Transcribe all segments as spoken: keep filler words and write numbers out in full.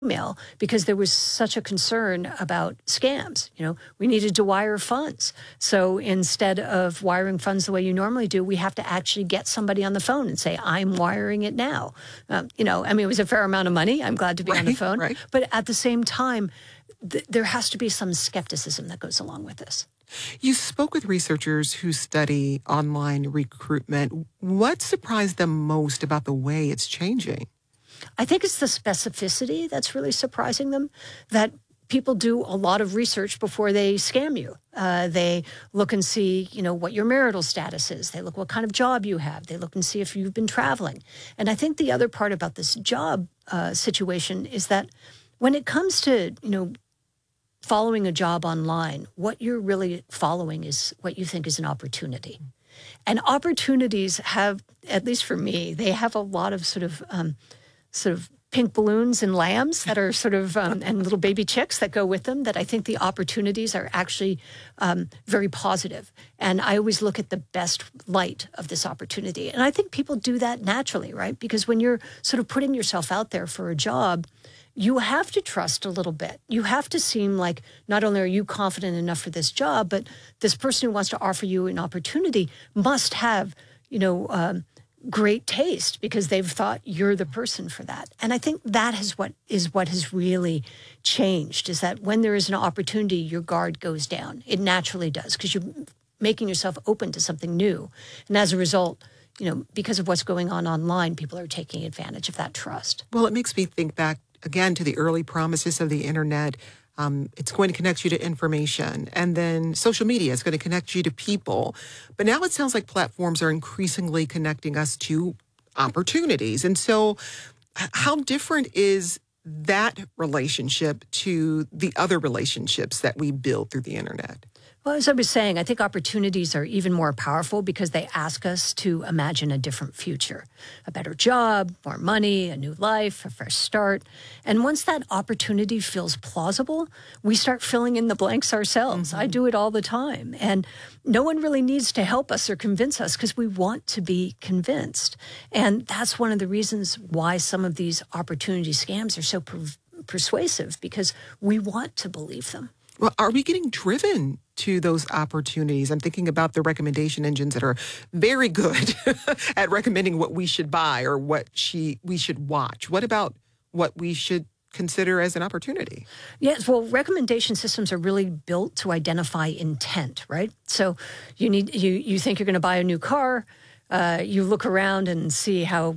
email because there was such a concern about scams. You know, we needed to wire funds. So instead of wiring funds the way you normally do, we have to actually get somebody on the phone and say, I'm wiring it now. Um, you know, I mean, it was a fair amount of money. I'm glad to be right, on the phone. Right. But at the same time, th- there has to be some skepticism that goes along with this. You spoke with researchers who study online recruitment. What surprised them most about the way it's changing? I think it's the specificity that's really surprising them, that people do a lot of research before they scam you. Uh, they look and see, you know, what your marital status is. They look what kind of job you have. They look and see if you've been traveling. And I think the other part about this job uh, situation is that when it comes to, you know, following a job online, what you're really following is what you think is an opportunity. And opportunities have, at least for me, they have a lot of sort of um, sort of pink balloons and lambs that are sort of, um, and little baby chicks that go with them, that I think the opportunities are actually um, very positive. And I always look at the best light of this opportunity. And I think people do that naturally, right? Because when you're sort of putting yourself out there for a job, you have to trust a little bit. You have to seem like not only are you confident enough for this job, but this person who wants to offer you an opportunity must have, you know, um, great taste because they've thought you're the person for that. And I think that is what is what has really changed, is that when there is an opportunity, your guard goes down. It naturally does, because you're making yourself open to something new. And as a result, you know, because of what's going on online, people are taking advantage of that trust. Well, it makes me think back again to the early promises of the internet. Um, it's going to connect you to information, and then social media is going to connect you to people. But now it sounds like platforms are increasingly connecting us to opportunities. And so how different is that relationship to the other relationships that we build through the internet? Well, as I was saying, I think opportunities are even more powerful because they ask us to imagine a different future, a better job, more money, a new life, a fresh start. And once that opportunity feels plausible, we start filling in the blanks ourselves. Mm-hmm. I do it all the time. And no one really needs to help us or convince us because we want to be convinced. And that's one of the reasons why some of these opportunity scams are so per- persuasive, because we want to believe them. Well, are we getting driven to those opportunities? I'm thinking about the recommendation engines that are very good at recommending what we should buy or what she, we should watch. What about what we should consider as an opportunity? Yes, well, recommendation systems are really built to identify intent, right? So you need you you think you're going to buy a new car, uh, you look around and see how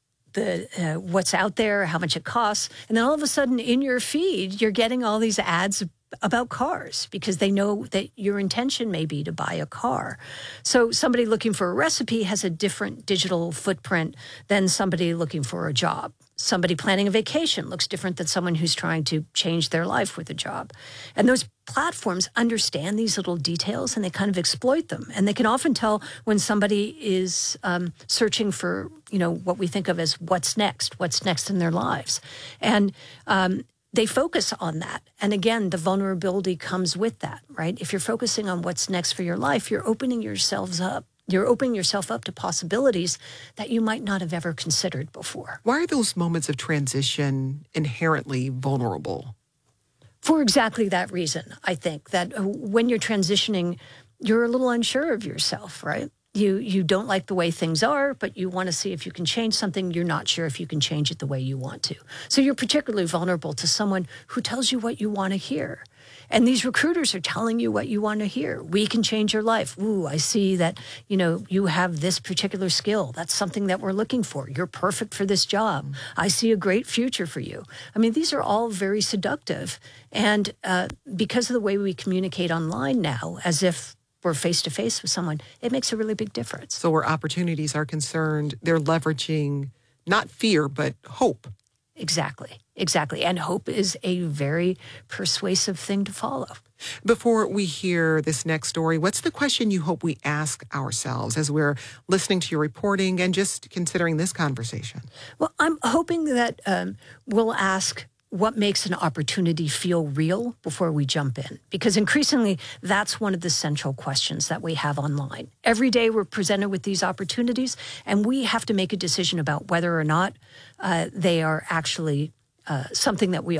the uh, what's out there, how much it costs, and then all of a sudden in your feed, you're getting all these ads about cars because they know that your intention may be to buy a car. So somebody looking for a recipe has a different digital footprint than somebody looking for a job. Somebody planning a vacation looks different than someone who's trying to change their life with a job. And those platforms understand these little details and they kind of exploit them. And they can often tell when somebody is um, searching for, you know, what we think of as what's next, what's next in their lives. And um, they focus on that. And again, the vulnerability comes with that, right? If you're focusing on what's next for your life, you're opening yourselves up. You're opening yourself up to possibilities that you might not have ever considered before. Why are those moments of transition inherently vulnerable? For exactly that reason, I think, that when you're transitioning, you're a little unsure of yourself, right? You you don't like the way things are, but you want to see if you can change something. You're not sure if you can change it the way you want to. So you're particularly vulnerable to someone who tells you what you want to hear. And these recruiters are telling you what you want to hear. We can change your life. Ooh, I see that, you know, you have this particular skill. That's something that we're looking for. You're perfect for this job. I see a great future for you. I mean, these are all very seductive. And uh, because of the way we communicate online now, as if we're face-to-face with someone, it makes a really big difference. So where opportunities are concerned, they're leveraging not fear, but hope. Exactly, exactly. And hope is a very persuasive thing to follow. Before we hear this next story, what's the question you hope we ask ourselves as we're listening to your reporting and just considering this conversation? Well, I'm hoping that um, we'll ask, what makes an opportunity feel real before we jump in? Because increasingly, that's one of the central questions that we have online. Every day we're presented with these opportunities, and we have to make a decision about whether or not uh, they are actually uh, something that we